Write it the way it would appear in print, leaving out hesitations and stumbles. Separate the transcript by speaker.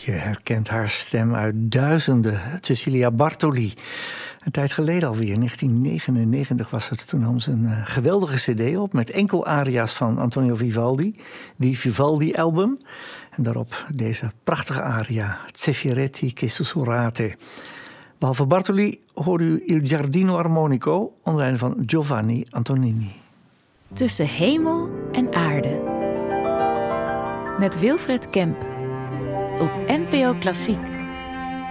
Speaker 1: Je herkent haar stem uit duizenden. Cecilia Bartoli. Een tijd geleden alweer, 1999 was het. Toen nam ze een geweldige cd op met enkel aria's van Antonio Vivaldi. Die Vivaldi-album. En daarop deze prachtige aria, Zeffirelli che sussurrate. Behalve Bartoli hoorde u Il Giardino Armonico onder leiding van Giovanni Antonini.
Speaker 2: Tussen hemel en aarde. Met Wilfred Kemp. Op NPO Klassiek.